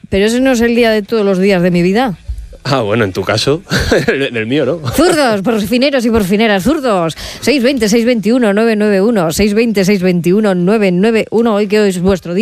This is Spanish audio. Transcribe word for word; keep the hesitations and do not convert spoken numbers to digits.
Pero ese no es el día de todos los días de mi vida. Ah, bueno, en tu caso, en el mío, ¿no? Zurdos, porfineros y porfineras, zurdos. seis veinte, seiscientos veintiuno, novecientos noventa y uno, seiscientos veinte, seiscientos veintiuno, novecientos noventa y uno. Hoy que hoy es vuestro día.